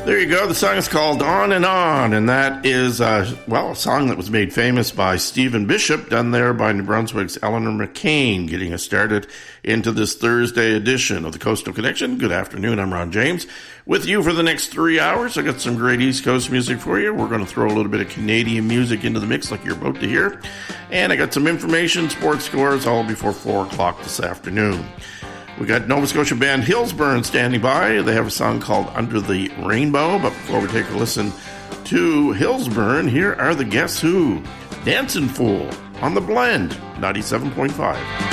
There you go. The song is called On, and that is, a song that was made famous by Stephen Bishop, done there by New Brunswick's Eleanor McCain, getting us started into this Thursday edition of the Coastal Connection. Good afternoon. I'm Ron James. With you for the next 3 hours. I got some great East Coast music for you. We're going to throw a little bit of Canadian music into the mix like you're about to hear. And I got some information, sports scores, all before 4 o'clock this afternoon. We got Nova Scotia band Hillsburn standing by. They have a song called Under the Rainbow. But before we take a listen to Hillsburn, here are the Guess Who. Dancing Fool on the Blend, 97.5.